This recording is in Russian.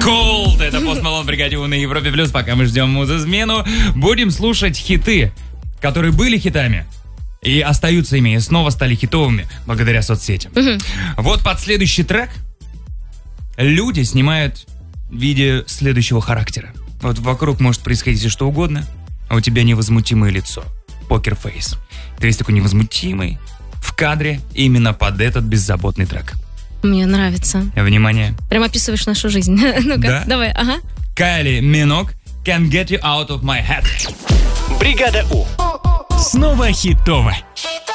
Cold. Это Post Malone в бригаде У на Европе Плюс. Пока мы ждем музысмену, будем слушать хиты, которые были хитами и остаются ими, и снова стали хитовыми благодаря соцсетям. Вот под следующий трек люди снимают видео следующего характера. Вот вокруг может происходить все что угодно, а у тебя невозмутимое лицо. Покерфейс. Ты весь такой невозмутимый в кадре именно под этот беззаботный трек. Мне нравится. Внимание. Прям описываешь нашу жизнь. Ну-ка, Да? давай, ага. Кайли Минок, Can't Get You Out of My Head. Бригада У. Снова хитово.